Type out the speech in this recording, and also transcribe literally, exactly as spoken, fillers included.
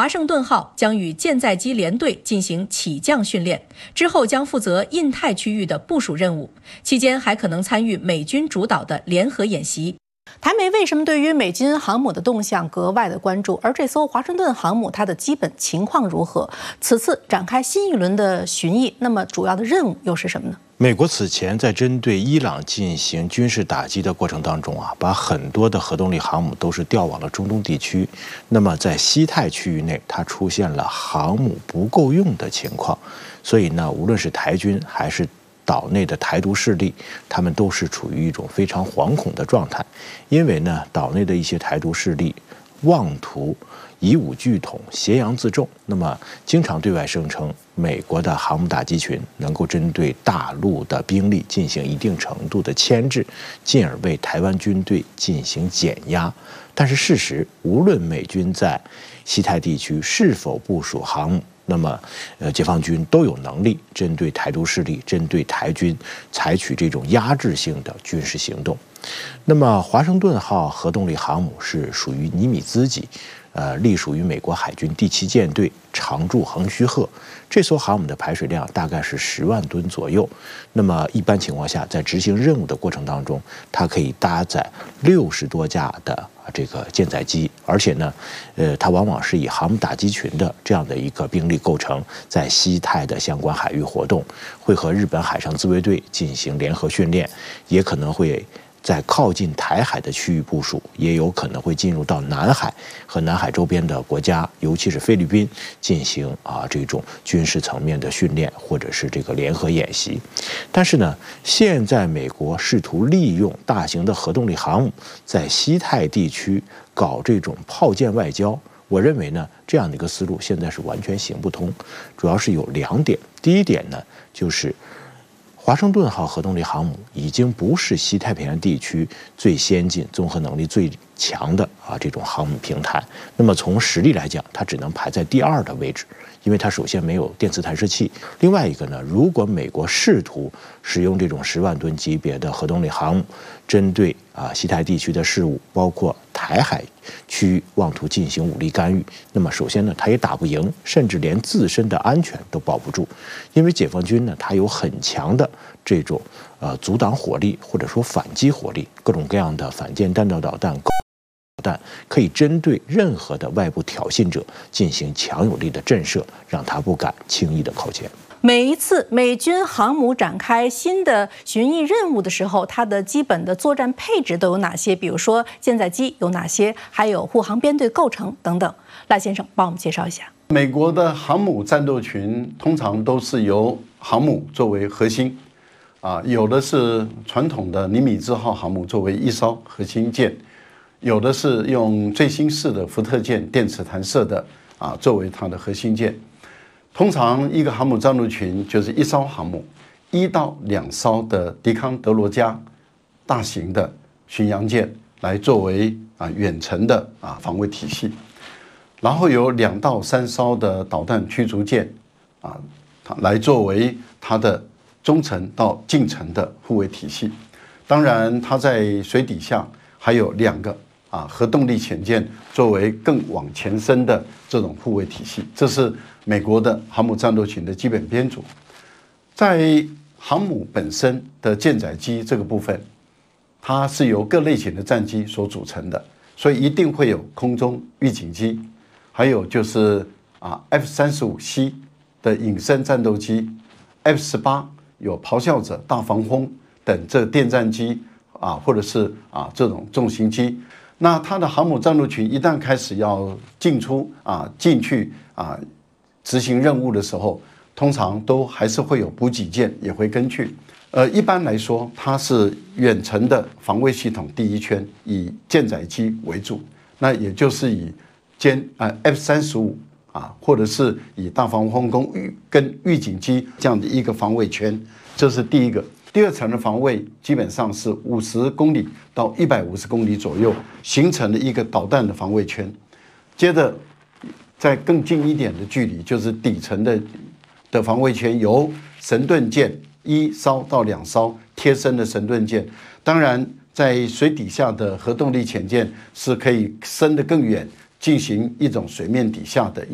华盛顿号将与舰载机联队进行起降训练，之后将负责印太区域的部署任务，期间还可能参与美军主导的联合演习。 台媒为什么对于美军航母的动向格外的关注？而这艘华盛顿航母它的基本情况如何？此次展开新一轮的巡弋，那么主要的任务又是什么呢？ 美国此前在针对伊朗进行军事打击的过程当中啊，把很多的核动力航母都是调往了中东地区。那么在西太区域内，它出现了航母不够用的情况，所以呢，无论是台军还是岛内的台独势力，他们都是处于一种非常惶恐的状态，因为呢，岛内的一些台独势力妄图以武拒统、挟洋自重，那么经常对外声称美国的航母打击群能够针对大陆的兵力进行一定程度的牵制，进而为台湾军队进行减压。但是事实，无论美军在西太地区是否部署航母，那么，呃，解放军都有能力针对台独势力、针对台军采取这种压制性的军事行动。那么，华盛顿号核动力航母是属于尼米兹级，呃，隶属于美国海军第七舰队常驻横须贺。这艘航母的排水量大概是十万吨左右。那么，一般情况下，在执行任务的过程当中，它可以搭载六十多架的这个舰载机，而且呢，呃，它往往是以航母打击群的这样的一个兵力构成，在西太的相关海域活动，会和日本海上自卫队进行联合训练，也可能会在靠近台海的区域部署，也有可能会进入到南海和南海周边的国家，尤其是菲律宾进行啊这种军事层面的训练或者是这个联合演习。但是呢，现在美国试图利用大型的核动力航母在西太地区搞这种炮舰外交，我认为呢，这样的一个思路现在是完全行不通，主要是有两点。第一点呢，就是华盛顿号核动力航母已经不是西太平洋地区最先进、综合能力最强的啊这种航母平台。那么从实力来讲，它只能排在第二的位置，因为它首先没有电磁弹射器。另外一个呢，如果美国试图使用这种十万吨级别的核动力航母，针对啊西太地区的事务，包括台海区域妄图进行武力干预，那么首先呢，它也打不赢，甚至连自身的安全都保不住，因为解放军呢，它有很强的这种呃阻挡火力或者说反击火力，各种各样的反舰弹道导弹。弹可以针对任何的外部挑衅者进行强有力的震慑，让他不敢轻易的靠前。 每一次美军航母展开新的巡弋任务的时候，它的基本的作战配置都有哪些？比如说舰载机有哪些，还有护航编队构成等等。赖先生帮我们介绍一下。 美国的航母战斗群通常都是由航母作为核心，啊，有的是传统的尼米兹号航母作为一艘核心舰。有的是用最新式的福特舰电磁弹射的啊，作为它的核心舰。通常一个航母战斗群就是一艘航母，一到两艘的迪康德罗加大型的巡洋舰来作为啊远程的啊防卫体系，然后有两到三艘的导弹驱逐舰啊，来作为它的中程到近程的护卫体系。当然，它在水底下还有两个。啊，核动力潜舰作为更往前伸的这种护卫体系，这是美国的航母战斗群的基本编组。在航母本身的舰载机这个部分，它是由各类型的战机所组成的，所以一定会有空中预警机，还有就是啊 F 三十五 C 的隐身战斗机 ，F 十八有咆哮者、大黄蜂等这电战机啊，或者是啊这种重型机。那它的航母战斗群一旦开始要进出啊进去啊执行任务的时候，通常都还是会有补给舰也会跟去。呃，一般来说，它是远程的防卫系统第一圈以舰载机为主，那也就是以歼啊 F 三十五啊，或者是以大防空跟预跟预警机这样的一个防卫圈，这是第一个。第二层的防卫基本上是五十公里到一百五十公里左右形成的一个导弹的防卫圈。接着，在更近一点的距离，就是底层的的防卫圈，由神盾舰一艘到两艘贴身的神盾舰。当然，在水底下的核动力潜舰是可以伸得更远，进行一种水面底下的。